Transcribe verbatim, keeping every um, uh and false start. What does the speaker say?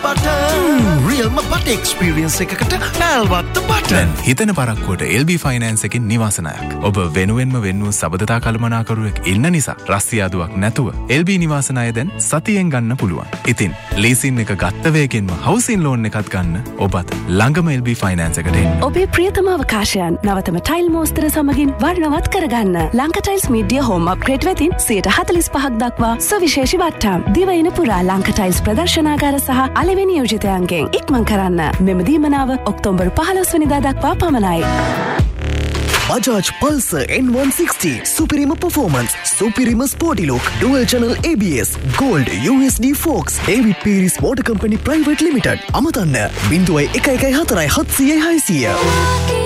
Butter රියල්ම butter experience එකකට පැල්වත්ත butter. හිතන පරක්කුවට L බී finance එකෙන් නිවාසනායක්. ඔබ වෙනුවෙන්ම වෙන්නු සබඳතා කළමනාකරුවෙක් ඉන්න නිසා රස්තියාදුවක් නැතුව එල් බී නිවාසනාය දැන් සතියෙන් ගන්න පුළුවන්. ඉතින් ලීසින් එක ගත්ත වේගෙන්ම හවුසින් ලෝන් එකත් ගන්න ඔබත් ළඟම එල් බී ෆයිනෑන්ස් එකට එන්න. ඔබේ ප්‍රියතම අවකාශයන් නවතම ටයිල් මෝස්තර සමගින් වර්ණවත් කරගන්න. Lanka tiles media home upgrade වෙතින් සියයට හතළිස් පහක් දක්වා සවිශේෂී වට්ටම්. දිවයින පුරා ලංකා ටයිල්ස් ප්‍රදර්ශනාගාර සහ අලෙවි නියෝජිතයන්ගෙන් ඉක්මන් කරන්න. මෙම දීමනාව ඔක්තෝබර් පහළොස් වෙනිදා දක්වා පමණයි. Bajaj Pulsar N one sixty Superior Performance Superior Sporty Look Dual Channel A B S Gold U S D Fox David Pierce Motor Company Private Limited අමතන්න බිංදුවයි එකයි එකයි හතරයි හත්සියයි හයසිය.